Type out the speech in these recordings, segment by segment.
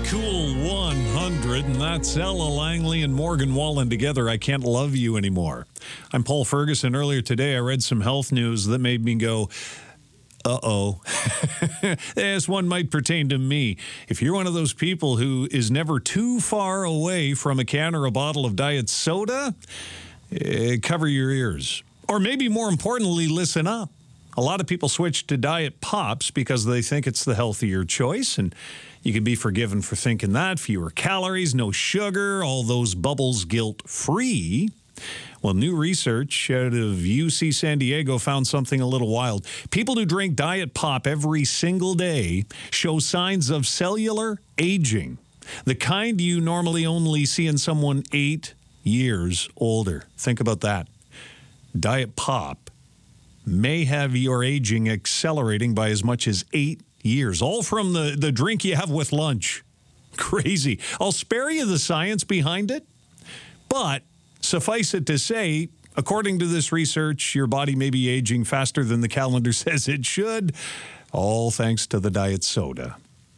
Cool 100, and that's Ella Langley and Morgan Wallen together. I Can't Love You Anymore. I'm Paul Ferguson. Earlier today, I read some health news that made me go, uh-oh. This one might pertain to me. If you're one of those people who is never too far away from a can or a bottle of diet soda, cover your ears. Or maybe more importantly, listen up. A lot of people switch to diet pops because they think it's the healthier choice, and you can be forgiven for thinking that. Fewer calories, no sugar, all those bubbles guilt-free. Well, new research out of UC San Diego found something a little wild. People who drink diet pop every single day show signs of cellular aging, the kind you normally only see in someone 8 years older. Think about that. Diet pop may have your aging accelerating by as much as 8 years, all from the drink you have with lunch. Crazy. I'll spare you the science behind it, but suffice it to say, according to this research, your body may be aging faster than the calendar says it should, all thanks to the diet soda.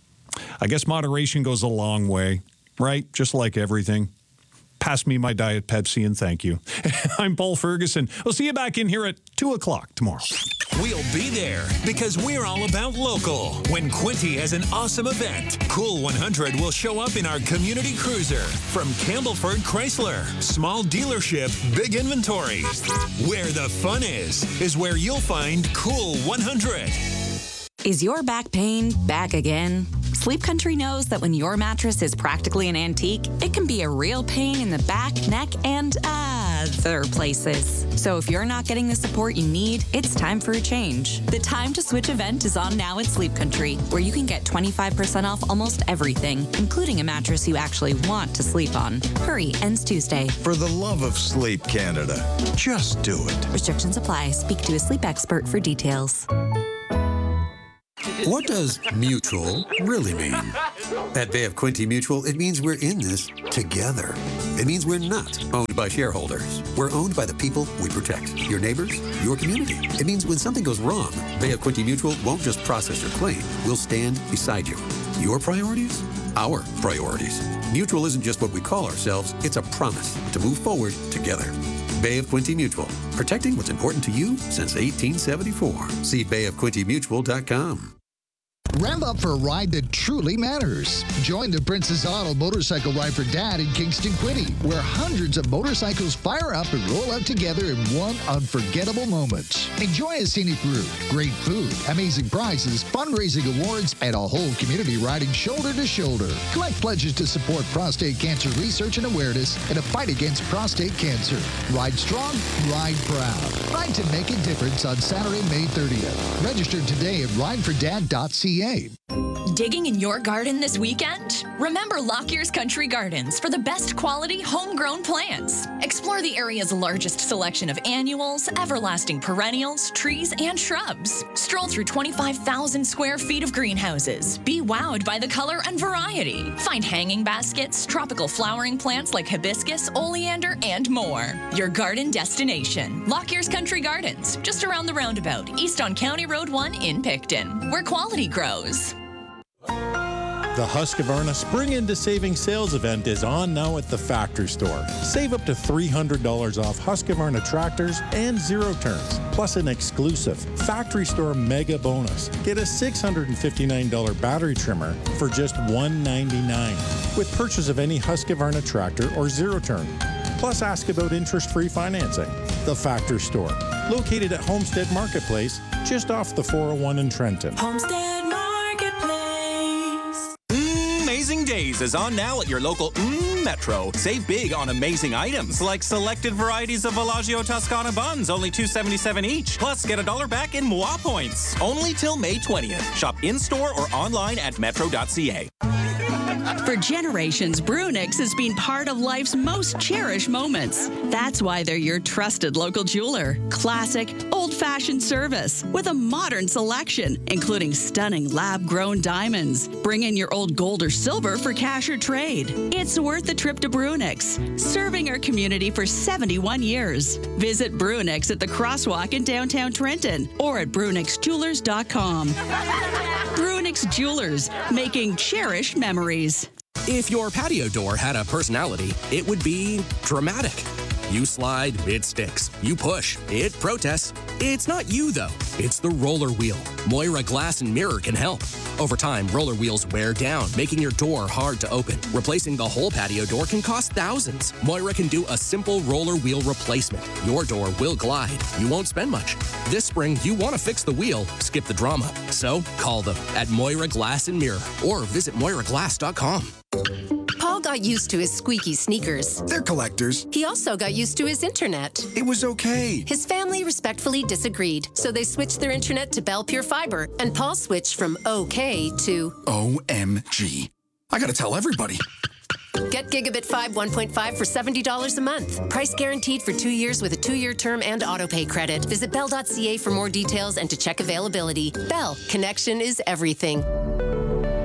I guess moderation goes a long way, right? Just like everything. Pass me my Diet Pepsi and thank you. I'm Paul Ferguson. We'll see you back in here at 2 o'clock tomorrow. We'll be there because we're all about local. When Quinte has an awesome event, Cool 100 will show up in our community cruiser. From Campbellford Chrysler, small dealership, big inventory. Where the fun is where you'll find Cool 100. Is your back pain back again? Sleep Country knows that when your mattress is practically an antique, it can be a real pain in the back, neck, and other places. So if you're not getting the support you need, it's time for a change. The Time to Switch event is on now at Sleep Country, where you can get 25% off almost everything, including a mattress you actually want to sleep on. Hurry, ends Tuesday. For the love of sleep, Canada, just do it. Restrictions apply. Speak to a sleep expert for details. What does mutual really mean? At Bay of Quinte Mutual, it means we're in this together. It means we're not owned by shareholders. We're owned by the people we protect. Your neighbors, your community. It means when something goes wrong, Bay of Quinte Mutual won't just process your claim. We'll stand beside you. Your priorities? Our priorities. Mutual isn't just what we call ourselves. It's a promise to move forward together. Bay of Quinte Mutual, protecting what's important to you since 1874. See bayofquintemutual.com. Rev up for a ride that truly matters. Join the Princess Auto Motorcycle Ride for Dad in Kingston Quinte, where hundreds of motorcycles fire up and roll out together in one unforgettable moment. Enjoy a scenic route, great food, amazing prizes, fundraising awards, and a whole community riding shoulder to shoulder. Collect pledges to support prostate cancer research and awareness and a fight against prostate cancer. Ride strong, ride proud. Ride to make a difference on Saturday, May 30th. Register today at ridefordad.ca. Digging in your garden this weekend? Remember Lockyer's Country Gardens for the best quality homegrown plants. Explore the area's largest selection of annuals, everlasting perennials, trees, and shrubs. Stroll through 25,000 square feet of greenhouses. Be wowed by the color and variety. Find hanging baskets, tropical flowering plants like hibiscus, oleander, and more. Your garden destination. Lockyer's Country Gardens, just around the roundabout, east on County Road 1 in Picton, where quality grows. The Husqvarna Spring Into Saving Sales event is on now at the Factory Store. Save up to $300 off Husqvarna tractors and zero turns, plus an exclusive Factory Store mega bonus. Get a $659 battery trimmer for just $199 with purchase of any Husqvarna tractor or zero turn. Plus, ask about interest-free financing. The Factory Store, located at Homestead Marketplace, just off the 401 in Trenton. Homestead Marketplace. Amazing Days is on now at your local Metro. Save big on amazing items like selected varieties of Villaggio Toscana buns, only $2.77 each. Plus, get $1 back in MOA points. Only till May 20th. Shop in-store or online at metro.ca. For generations, Brunix has been part of life's most cherished moments. That's why they're your trusted local jeweler. Classic, old-fashioned service with a modern selection, including stunning lab-grown diamonds. Bring in your old gold or silver for cash or trade. It's worth the trip to Brunix, serving our community for 71 years. Visit Brunix at the Crosswalk in downtown Trenton or at brunixjewelers.com. Brunix Jewelers, making cherished memories. If your patio door had a personality, it would be dramatic. You slide, it sticks. You push, it protests. It's not you, though. It's the roller wheel. Moira Glass and Mirror can help. Over time, roller wheels wear down, making your door hard to open. Replacing the whole patio door can cost thousands. Moira can do a simple roller wheel replacement. Your door will glide. You won't spend much. This spring, you want to fix the wheel, skip the drama. So call them at Moira Glass and Mirror or visit MoiraGlass.com. Paul got used to his squeaky sneakers. They're collectors. He also got used to his internet. It was okay. His family respectfully disagreed, so they switched their internet to Bell Pure Fiber, and Paul switched from OK to OMG. I gotta tell everybody. Get Gigabit 5 1.5 for $70 a month. Price guaranteed for 2 years with a 2-year term and autopay credit. Visit Bell.ca for more details and to check availability. Bell, connection is everything.